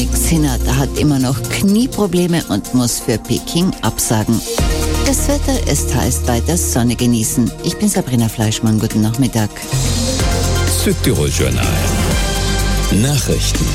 Jannik Sinner, der hat immer noch Knieprobleme und muss für Peking absagen. Das Wetter ist heiß, weiter Sonne genießen. Ich bin Sabrina Fleischmann, guten Nachmittag. Südtirol Journal. Nachrichten.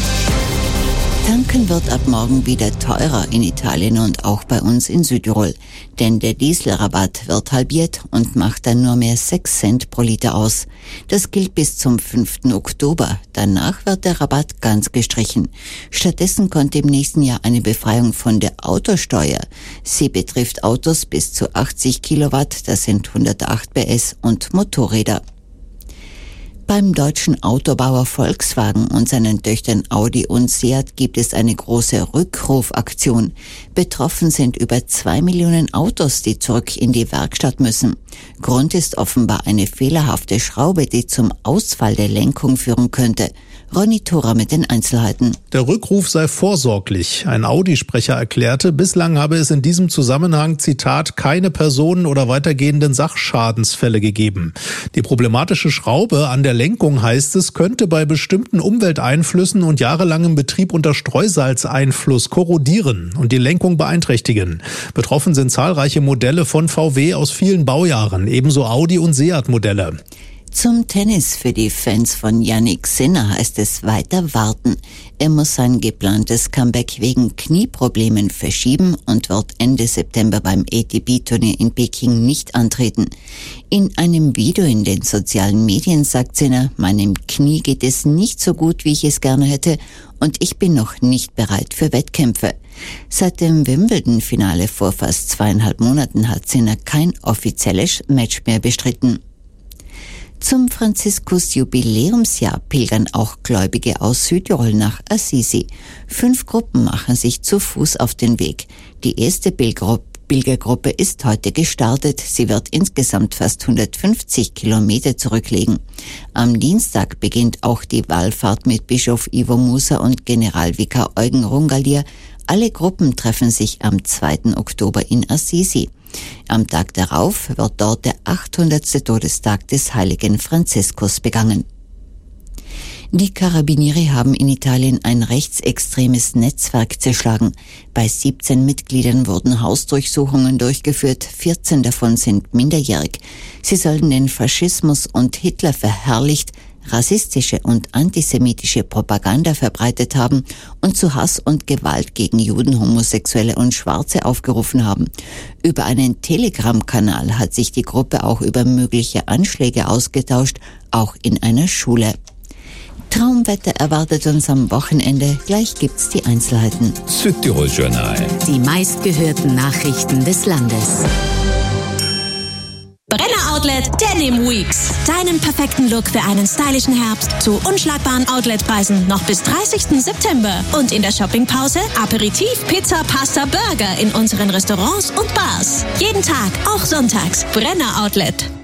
Tanken wird ab morgen wieder teurer in Italien und auch bei uns in Südtirol. Denn der Dieselrabatt wird halbiert und macht dann nur mehr 6 Cent pro Liter aus. Das gilt bis zum 5. Oktober. Danach wird der Rabatt ganz gestrichen. Stattdessen kommt im nächsten Jahr eine Befreiung von der Autosteuer. Sie betrifft Autos bis zu 80 Kilowatt, das sind 108 PS, und Motorräder. Beim deutschen Autobauer Volkswagen und seinen Töchtern Audi und Seat gibt es eine große Rückrufaktion. Betroffen sind über 2 Millionen Autos, die zurück in die Werkstatt müssen. Grund ist offenbar eine fehlerhafte Schraube, die zum Ausfall der Lenkung führen könnte. Ronny Thora mit den Einzelheiten. Der Rückruf sei vorsorglich. Ein Audi-Sprecher erklärte, bislang habe es in diesem Zusammenhang, Zitat, keine Personen- oder weitergehenden Sachschadensfälle gegeben. Die problematische Schraube an der Lenkung, heißt es, könnte bei bestimmten Umwelteinflüssen und jahrelangem Betrieb unter Streusalzeinfluss korrodieren und die Lenkung beeinträchtigen. Betroffen sind zahlreiche Modelle von VW aus vielen Baujahren, ebenso Audi- und Seat-Modelle. Zum Tennis für die Fans von Jannik Sinner heißt es weiter warten. Er muss sein geplantes Comeback wegen Knieproblemen verschieben und wird Ende September beim ATP-Turnier in Peking nicht antreten. In einem Video in den sozialen Medien sagt Sinner, meinem Knie geht es nicht so gut, wie ich es gerne hätte, und ich bin noch nicht bereit für Wettkämpfe. Seit dem Wimbledon-Finale vor fast 2,5 Monaten hat Sinner kein offizielles Match mehr bestritten. Zum Franziskus-Jubiläumsjahr pilgern auch Gläubige aus Südtirol nach Assisi. 5 Gruppen machen sich zu Fuß auf den Weg. Die erste Pilgergruppe ist heute gestartet. Sie wird insgesamt fast 150 Kilometer zurücklegen. Am Dienstag beginnt auch die Wallfahrt mit Bischof Ivo Musa und Generalvikar Eugen Rungalier. Alle Gruppen treffen sich am 2. Oktober in Assisi. Am Tag darauf wird dort der 800. Todestag des heiligen Franziskus begangen. Die Carabinieri haben in Italien ein rechtsextremes Netzwerk zerschlagen. Bei 17 Mitgliedern wurden Hausdurchsuchungen durchgeführt, 14 davon sind minderjährig. Sie sollen den Faschismus und Hitler verherrlicht, rassistische und antisemitische Propaganda verbreitet haben und zu Hass und Gewalt gegen Juden, Homosexuelle und Schwarze aufgerufen haben. Über einen Telegram-Kanal hat sich die Gruppe auch über mögliche Anschläge ausgetauscht, auch in einer Schule. Traumwetter erwartet uns am Wochenende. Gleich gibt's die Einzelheiten. Südtirol Journal. Die meistgehörten Nachrichten des Landes. Brenner Outlet Denim Weeks. Deinen perfekten Look für einen stylischen Herbst zu unschlagbaren Outletpreisen noch bis 30. September. Und in der Shoppingpause Aperitif, Pizza, Pasta, Burger in unseren Restaurants und Bars. Jeden Tag, auch sonntags. Brenner Outlet.